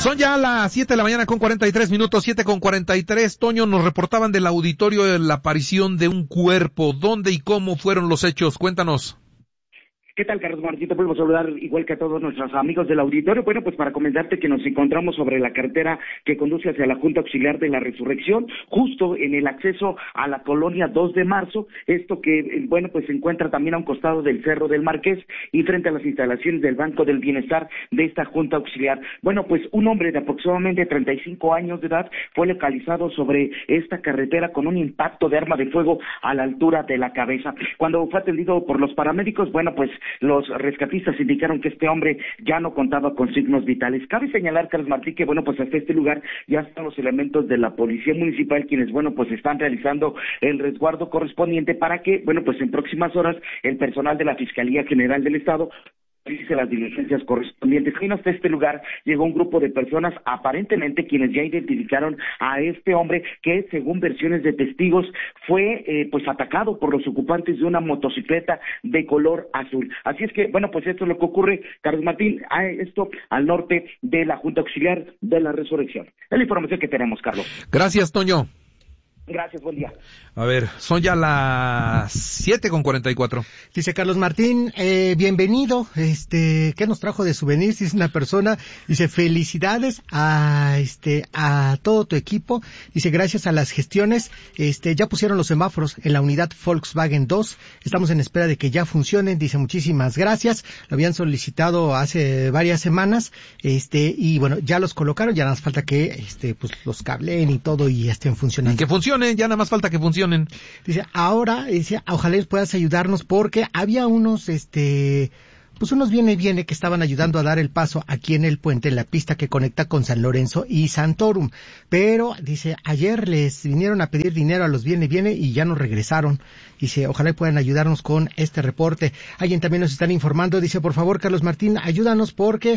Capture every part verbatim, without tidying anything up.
Son ya las siete de la mañana con cuarenta y tres minutos, siete con cuarenta y tres. Toño, nos reportaban del auditorio de la aparición de un cuerpo. ¿Dónde y cómo fueron los hechos? Cuéntanos. ¿Qué tal, Carlos Martín? Te vuelvo a saludar igual que a todos nuestros amigos del auditorio. Bueno, pues para comentarte que nos encontramos sobre la carretera que conduce hacia la Junta Auxiliar de la Resurrección, justo en el acceso a la colonia dos de marzo, esto que, bueno, pues se encuentra también a un costado del Cerro del Marqués y frente a las instalaciones del Banco del Bienestar de esta Junta Auxiliar. Bueno, pues un hombre de aproximadamente treinta y cinco años de edad fue localizado sobre esta carretera con un impacto de arma de fuego a la altura de la cabeza. Cuando fue atendido por los paramédicos, bueno, pues los rescatistas indicaron que este hombre ya no contaba con signos vitales. Cabe señalar, Carlos Martín, que bueno, pues hasta este lugar ya están los elementos de la Policía Municipal, quienes, bueno, pues están realizando el resguardo correspondiente para que, bueno, pues en próximas horas el personal de la Fiscalía General del Estado hice las diligencias correspondientes. Y hasta este lugar llegó un grupo de personas, aparentemente quienes ya identificaron a este hombre que, según versiones de testigos, fue eh, pues atacado por los ocupantes de una motocicleta de color azul. Así es que, bueno, pues esto es lo que ocurre, Carlos Martín, a esto al norte de la Junta Auxiliar de la Resurrección. Es la información que tenemos, Carlos. Gracias, Toño. Gracias, buen día. A ver, son ya las siete con cuarenta y cuatro. Dice Carlos Martín, eh, bienvenido, este, ¿qué nos trajo de souvenirs? Dice una persona, dice, felicidades a, este, a todo tu equipo, dice, gracias a las gestiones, este, ya pusieron los semáforos en la unidad Volkswagen dos, estamos en espera de que ya funcionen, dice, muchísimas gracias, lo habían solicitado hace varias semanas, este, y bueno, ya los colocaron, ya nada más falta que, este, pues, los cableen y todo y estén funcionando. Y que funcionen, ya nada más falta que funcionen. Dice, ahora, dice, ojalá puedas ayudarnos porque había unos, este, pues unos viene viene que estaban ayudando a dar el paso aquí en el puente, en la pista que conecta con San Lorenzo y Santorum. Pero, dice, ayer les vinieron a pedir dinero a los viene viene y ya no regresaron. Dice, ojalá puedan ayudarnos con este reporte. Alguien también nos están informando, dice, por favor, Carlos Martín, ayúdanos porque,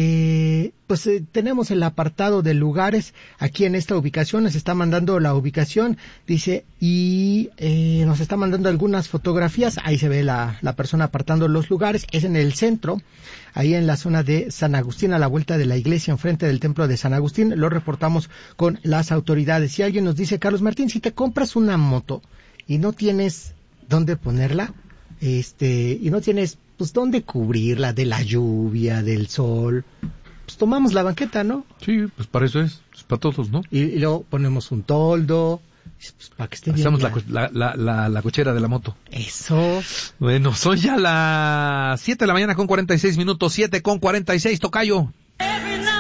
eh, pues eh, tenemos el apartado de lugares aquí en esta ubicación, nos está mandando la ubicación, dice, y eh, nos está mandando algunas fotografías, ahí se ve la, la persona apartando los lugares, es en el centro, ahí en la zona de San Agustín, a la vuelta de la iglesia, enfrente del templo de San Agustín, lo reportamos con las autoridades. Si alguien nos dice, Carlos Martín, si te compras una moto y no tienes dónde ponerla, este, y no tienes, pues, dónde cubrirla de la lluvia, del sol, pues tomamos la banqueta, ¿no? Sí, pues para eso es, es para todos, ¿no? Y, y luego ponemos un toldo, pues, para que esté bien. Hacemos la, la, la, la, la cochera de la moto. Eso. Bueno, son ya las siete de la mañana con cuarenta y seis minutos, siete con cuarenta y seis, tocayo.